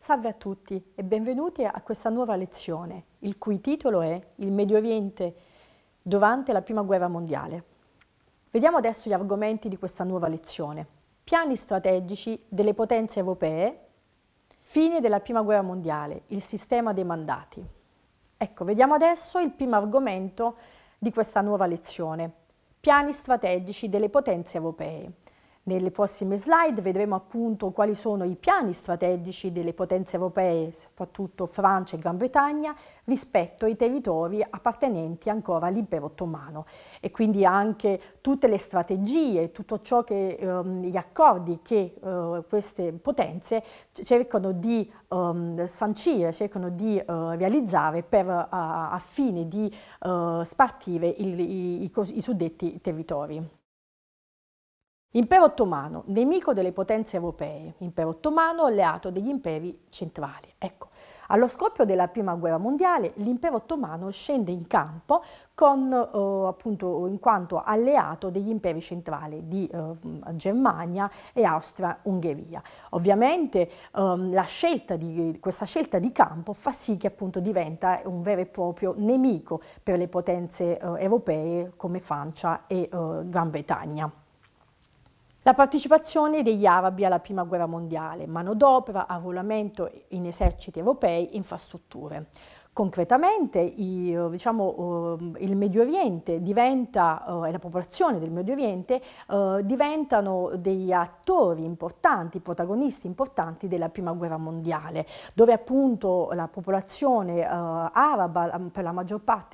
Salve a tutti e benvenuti a questa nuova lezione, il cui titolo è Il Medio Oriente durante la Prima Guerra Mondiale. Vediamo adesso gli argomenti di questa nuova lezione. Piani strategici delle potenze europee, fine della Prima Guerra Mondiale, il sistema dei mandati. Ecco, vediamo adesso il primo argomento di questa nuova lezione, piani strategici delle potenze europee. Nelle prossime slide vedremo appunto quali sono i piani strategici delle potenze europee, soprattutto Francia e Gran Bretagna, rispetto ai territori appartenenti ancora all'impero ottomano e quindi anche tutte le strategie, tutto ciò che gli accordi che queste potenze cercano di sancire, cercano di realizzare a fine di spartire i suddetti territori. Impero ottomano, nemico delle potenze europee, impero ottomano alleato degli imperi centrali. Ecco, allo scoppio della Prima Guerra Mondiale l'impero ottomano scende in campo appunto in quanto alleato degli imperi centrali di Germania e Austria-Ungheria. Ovviamente questa scelta di campo fa sì che appunto diventa un vero e proprio nemico per le potenze europee come Francia e Gran Bretagna. La partecipazione degli arabi alla Prima Guerra Mondiale, manodopera, arruolamento in eserciti europei, infrastrutture. Concretamente il Medio Oriente e la popolazione del Medio Oriente diventano degli attori importanti, protagonisti importanti della Prima Guerra Mondiale, dove appunto la popolazione araba per la maggior parte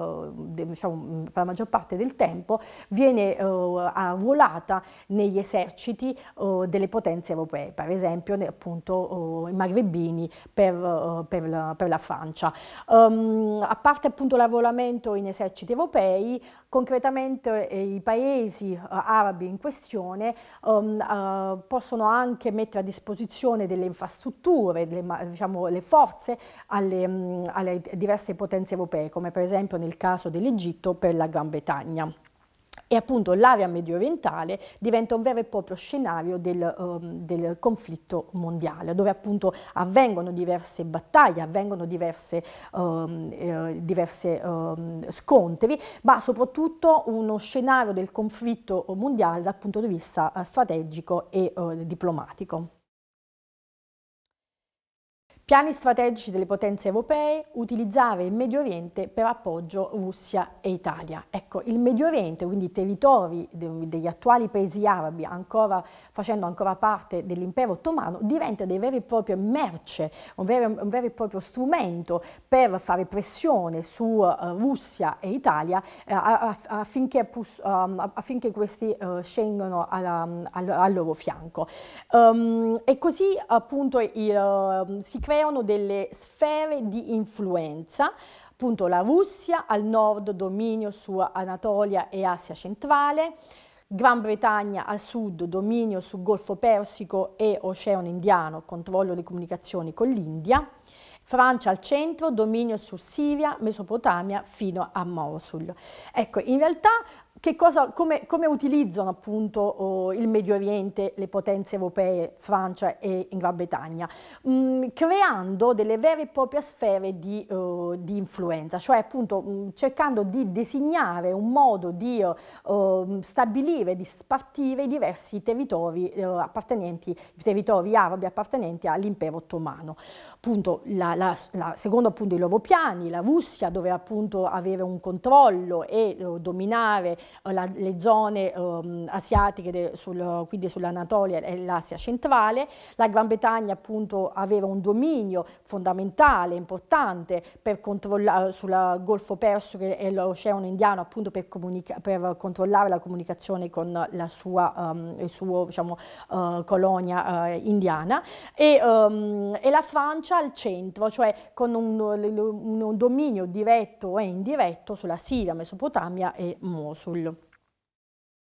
del tempo viene arruolata negli eserciti delle potenze europee, per esempio appunto i magrebini per la Francia. A parte appunto l'arruolamento in eserciti europei, concretamente i paesi arabi in questione possono anche mettere a disposizione delle infrastrutture, le forze alle diverse potenze europee, come per esempio nel caso dell'Egitto per la Gran Bretagna. E appunto l'area mediorientale diventa un vero e proprio scenario del conflitto mondiale, dove appunto avvengono diverse battaglie, avvengono diverse scontri, ma soprattutto uno scenario del conflitto mondiale dal punto di vista strategico e diplomatico. Piani strategici delle potenze europee, utilizzare il Medio Oriente per appoggio Russia e Italia. Ecco, il Medio Oriente, quindi i territori degli attuali paesi arabi facendo ancora parte dell'impero ottomano, diventa dei veri e propri merce, un vero e proprio strumento per fare pressione su Russia e Italia affinché questi scendano al loro fianco. E così appunto si creano delle sfere di influenza, appunto la Russia al nord, dominio su Anatolia e Asia centrale, Gran Bretagna al sud, dominio sul Golfo Persico e Oceano Indiano, controllo delle comunicazioni con l'India, Francia al centro, dominio su Siria, Mesopotamia fino a Mosul. Ecco, in realtà come utilizzano appunto il Medio Oriente le potenze europee, Francia e Gran Bretagna? Creando delle vere e proprie sfere di influenza, cioè appunto cercando di designare un modo di stabilire, di spartire i diversi territori arabi appartenenti all'impero ottomano. Appunto, secondo appunto i loro piani, la Russia doveva appunto avere un controllo e dominare le zone asiatiche, quindi sull'Anatolia e l'Asia centrale. La Gran Bretagna appunto aveva un dominio fondamentale, importante per controllare sul Golfo Persico e l'Oceano Indiano, appunto per controllare la comunicazione con la sua colonia indiana, e la Francia al centro, cioè con un dominio diretto e indiretto sulla Siria, Mesopotamia e Mosul.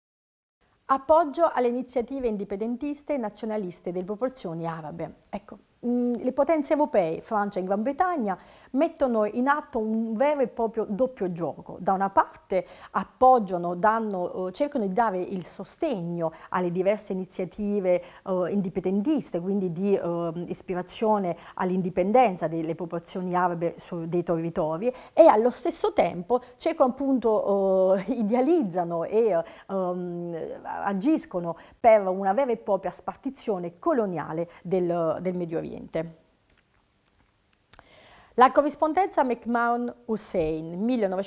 Appoggio alle iniziative indipendentiste e nazionaliste delle popolazioni arabe. Ecco, le potenze europee, Francia e Gran Bretagna, mettono in atto un vero e proprio doppio gioco. Da una parte appoggiano, cercano di dare il sostegno alle diverse iniziative indipendentiste, quindi di ispirazione all'indipendenza delle popolazioni arabe dei territori, e allo stesso tempo cercano appunto, idealizzano e agiscono per una vera e propria spartizione coloniale del Medio Oriente. La corrispondenza McMahon-Hussein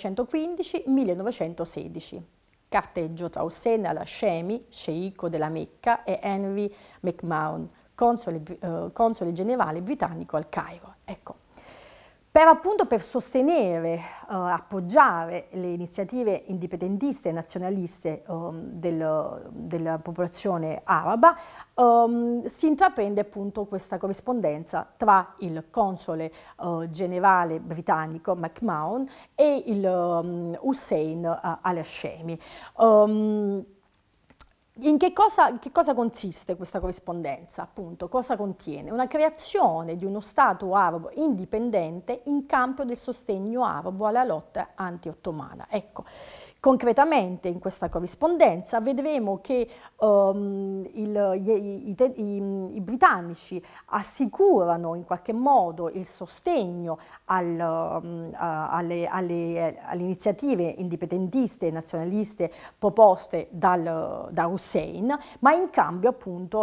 1915-1916. Carteggio tra Hussein al-Hashemi, sceicco della Mecca, e Henry McMahon, console generale britannico al Cairo. Ecco. Per sostenere, appoggiare le iniziative indipendentiste e nazionaliste della popolazione araba, si intraprende appunto questa corrispondenza tra il console generale britannico McMahon e il Hussein al-Hashemi. In che cosa consiste questa corrispondenza? Appunto, cosa contiene? Una creazione di uno Stato arabo indipendente in cambio del sostegno arabo alla lotta anti-ottomana. Ecco, concretamente in questa corrispondenza vedremo che i britannici assicurano in qualche modo il sostegno alle iniziative indipendentiste e nazionaliste proposte da Hussein, ma in cambio appunto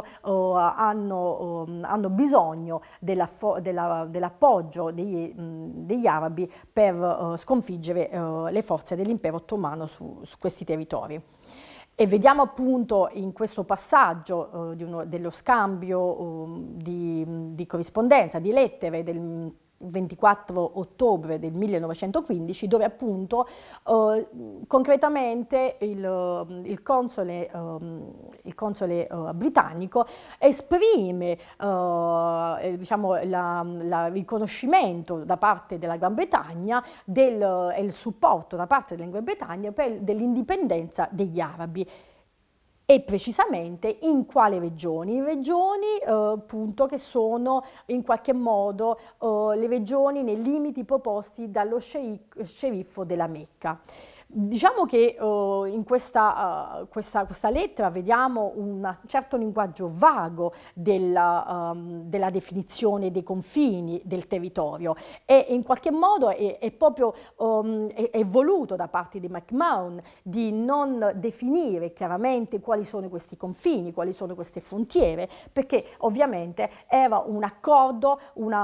hanno bisogno dell'appoggio degli arabi per sconfiggere le forze dell'impero ottomano su questi territori. E vediamo appunto in questo passaggio dello scambio di corrispondenza, di lettere del 24 ottobre del 1915, dove appunto concretamente il console britannico esprime diciamo, il riconoscimento da parte della Gran Bretagna e il supporto da parte della Gran Bretagna dell'indipendenza degli arabi. E precisamente in quali regioni? Regioni appunto che sono in qualche modo le regioni nei limiti proposti dallo sceriffo della Mecca. Diciamo che in questa lettera vediamo un certo linguaggio vago della definizione dei confini del territorio, e in qualche modo è proprio voluto da parte di McMahon di non definire chiaramente quali sono questi confini, quali sono queste frontiere, perché ovviamente era un accordo,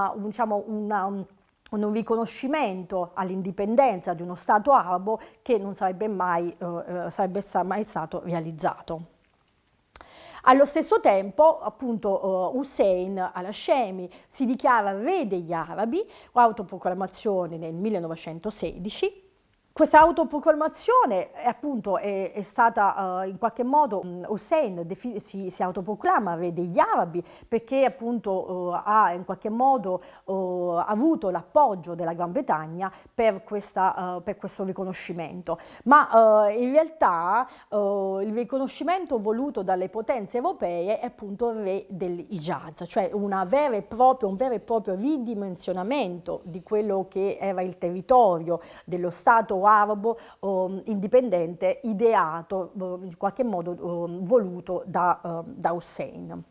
un riconoscimento all'indipendenza di uno Stato arabo che non sarebbe mai stato realizzato. Allo stesso tempo, appunto, Hussein al-Hashemi si dichiara re degli arabi, autoproclamazione nel 1916. Questa autoproclamazione appunto è stata in qualche modo, Hussein si autoproclama re degli arabi perché appunto ha in qualche modo avuto l'appoggio della Gran Bretagna per questo riconoscimento, ma in realtà il riconoscimento voluto dalle potenze europee è appunto il re dell'Hijaz, cioè un vero e proprio ridimensionamento di quello che era il territorio dello Stato arabo indipendente, ideato in qualche modo voluto da Hussein.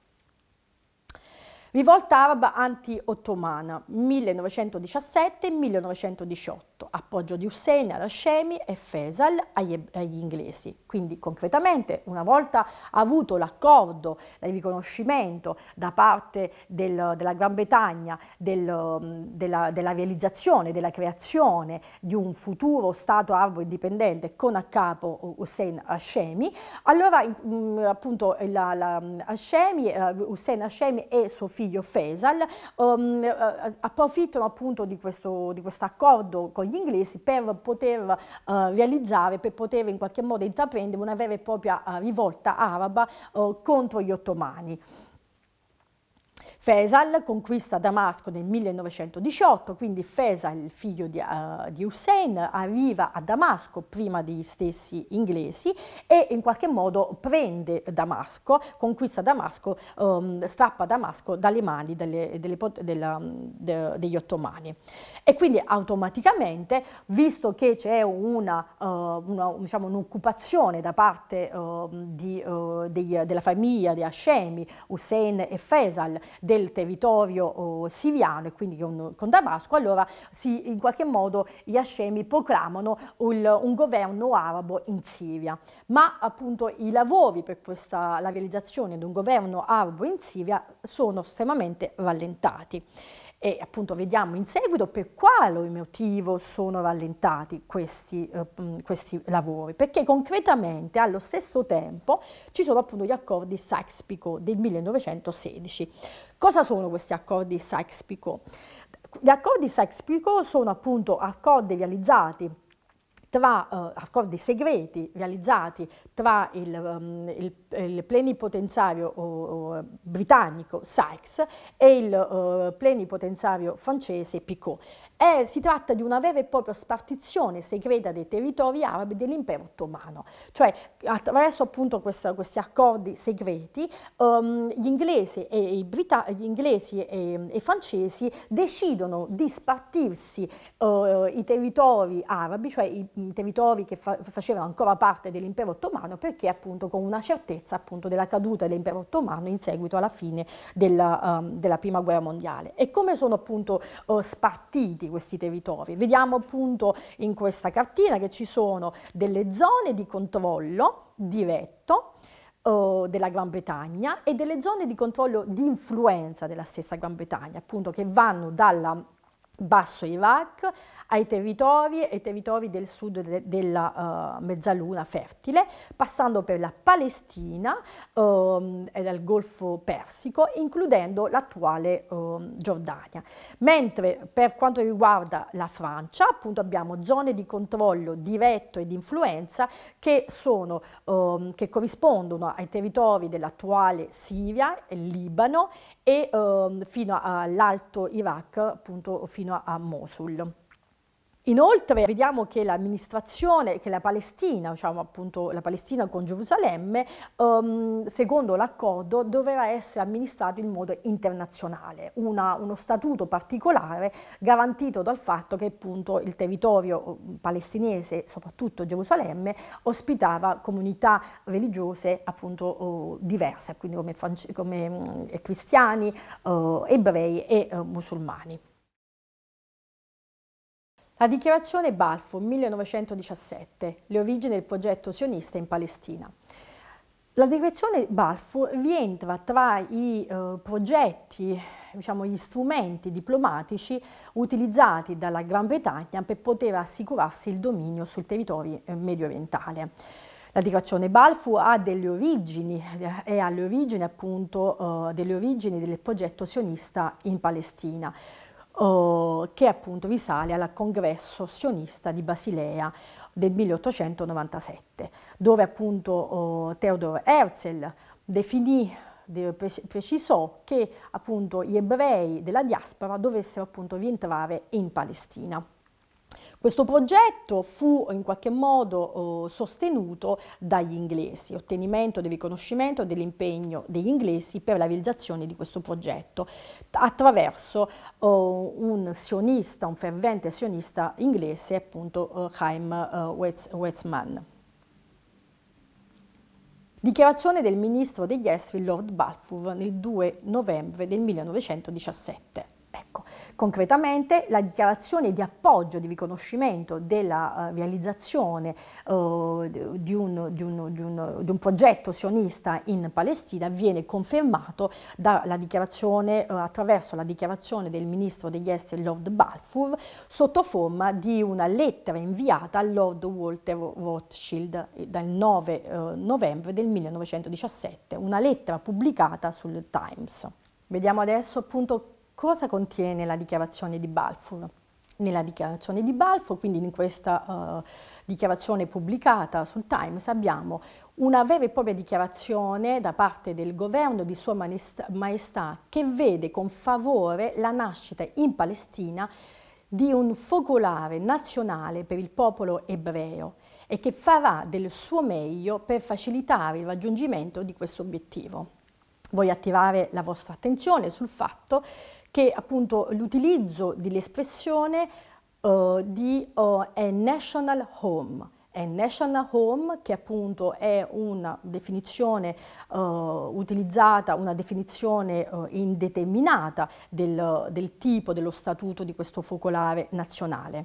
Rivolta araba anti-ottomana 1917-1918, appoggio di Hussein al-Hashemi e Faisal agli inglesi. Quindi concretamente, una volta avuto l'accordo, il riconoscimento da parte della Gran Bretagna della realizzazione, della creazione di un futuro Stato arabo indipendente con a capo Hussein al-Hashemi, allora appunto Hussein al-Hashemi e suo figlio Faisal approfittano appunto di questo accordo con gli inglesi per poter realizzare, per poter in qualche modo intraprendere una vera e propria rivolta araba contro gli ottomani. Faisal conquista Damasco nel 1918, quindi Faisal, il figlio di Hussein, arriva a Damasco prima degli stessi inglesi e in qualche modo prende Damasco, conquista Damasco, strappa Damasco dalle mani degli ottomani. E quindi automaticamente, visto che c'è diciamo, un'occupazione da parte della famiglia di Hashemi, Hussein e Faisal, del territorio siriano e quindi con Damasco, allora in qualche modo gli Hashemi proclamano un governo arabo in Siria. Ma appunto i lavori per la realizzazione di un governo arabo in Siria sono estremamente rallentati. E appunto vediamo in seguito per quale motivo sono rallentati questi lavori, perché concretamente allo stesso tempo ci sono appunto gli accordi Sykes-Picot del 1916. Cosa sono questi accordi Sykes-Picot? Gli accordi Sykes-Picot sono appunto accordi realizzati accordi segreti realizzati tra il plenipotenziario britannico Sykes e il plenipotenziario francese Picot. Si tratta di una vera e propria spartizione segreta dei territori arabi dell'impero ottomano, cioè attraverso appunto questi accordi segreti gli inglesi e i francesi decidono di spartirsi i territori arabi, cioè i territori che facevano ancora parte dell'impero ottomano, perché appunto con una certezza appunto della caduta dell'impero ottomano in seguito alla fine della prima guerra mondiale. E come sono appunto spartiti questi territori? Vediamo appunto in questa cartina che ci sono delle zone di controllo diretto della Gran Bretagna e delle zone di controllo di influenza della stessa Gran Bretagna, appunto, che vanno dalla Basso Iraq ai territori del sud della mezzaluna fertile, passando per la Palestina e dal Golfo Persico, includendo l'attuale Giordania. Mentre per quanto riguarda la Francia, appunto, abbiamo zone di controllo diretto e di influenza che corrispondono ai territori dell'attuale Siria, il Libano e fino all'Alto Iraq, appunto fino a Mosul. Inoltre vediamo che l'amministrazione, che la Palestina, diciamo appunto la Palestina con Gerusalemme, secondo l'accordo dovrà essere amministrato in modo internazionale, uno statuto particolare garantito dal fatto che appunto il territorio palestinese, soprattutto Gerusalemme, ospitava comunità religiose appunto diverse, quindi come cristiani, ebrei e musulmani. La dichiarazione Balfour 1917, le origini del progetto sionista in Palestina. La dichiarazione Balfour rientra tra i progetti, diciamo, gli strumenti diplomatici utilizzati dalla Gran Bretagna per poter assicurarsi il dominio sul territorio medio orientale. La dichiarazione Balfour ha delle origini, è alle origini appunto delle origini del progetto sionista in Palestina, che appunto risale al congresso sionista di Basilea del 1897, dove appunto Theodor Herzl precisò che appunto gli ebrei della diaspora dovessero appunto rientrare in Palestina. Questo progetto fu in qualche modo sostenuto dagli inglesi, ottenimento del riconoscimento dell'impegno degli inglesi per la realizzazione di questo progetto attraverso un fervente sionista inglese, appunto Chaim Weizmann. Dichiarazione del ministro degli esteri Lord Balfour nel 2 novembre del 1917. Ecco, concretamente la dichiarazione di appoggio, di riconoscimento della realizzazione di un progetto sionista in Palestina viene confermato attraverso la dichiarazione del ministro degli esteri Lord Balfour sotto forma di una lettera inviata a Lord Walter Rothschild dal 9 novembre del 1917, una lettera pubblicata sul Times. Vediamo adesso appunto cosa contiene la dichiarazione di Balfour. nella dichiarazione di Balfour, quindi in questa dichiarazione pubblicata sul Times, abbiamo una vera e propria dichiarazione da parte del governo di Sua Maestà che vede con favore la nascita in Palestina di un focolare nazionale per il popolo ebreo e che farà del suo meglio per facilitare il raggiungimento di questo obiettivo. Voglio attirare la vostra attenzione sul fatto che appunto l'utilizzo dell'espressione di a national home. A national home, che appunto è una definizione utilizzata, una definizione indeterminata del tipo, dello statuto di questo focolare nazionale.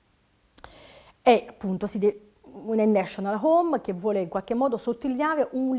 È appunto una national home che vuole in qualche modo sottolineare un